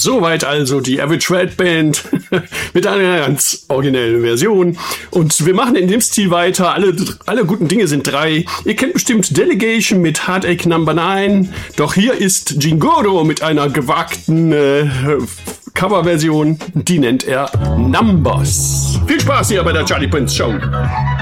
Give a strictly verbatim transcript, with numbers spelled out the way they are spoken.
Soweit also die Average Red Band mit einer ganz originellen Version. Und wir machen in dem Stil weiter. Alle, alle guten Dinge sind drei. Ihr kennt bestimmt Delegation mit Heartache Number nine. Doch hier ist Jingoro mit einer gewagten äh, Coverversion. Die nennt er Numbers. Viel Spaß hier bei der Charlie Prince Show.